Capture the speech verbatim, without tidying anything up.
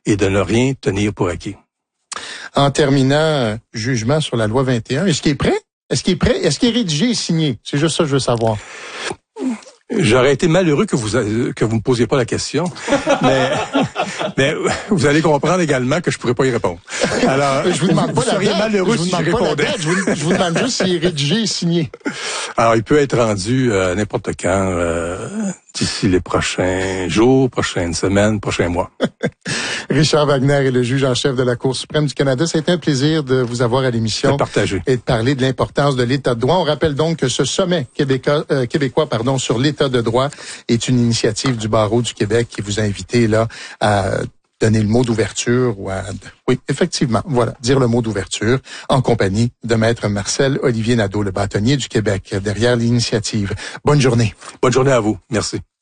et de ne rien tenir pour acquis. En terminant, jugement sur la loi vingt et un, est-ce qu'il est prêt? Est-ce qu'il est prêt? Est-ce qu'il est rédigé et signé? C'est juste ça que je veux savoir. J'aurais été malheureux que vous que vous me posiez pas la question, mais mais vous allez comprendre également que je pourrais pas y répondre. Alors, je vous demande pas vous seriez la malheureux je si je répondais. Je vous, je vous demande juste s'il est rédigé et signé. Alors, il peut être rendu euh, n'importe quand, euh, d'ici les prochains jours, prochaines semaines, prochains mois. Richard Wagner est le juge en chef de la Cour suprême du Canada. Ça a été un plaisir de vous avoir à l'émission et de parler de l'importance de l'État de droit. On rappelle donc que ce sommet québécois, euh, québécois pardon, sur l'État de droit est une initiative du Barreau du Québec qui vous a invité là à donner le mot d'ouverture ou à, oui, effectivement, voilà, dire le mot d'ouverture en compagnie de Maître Marcel Olivier Nadeau, le bâtonnier du Québec, derrière l'initiative. Bonne journée. Bonne journée à vous. Merci.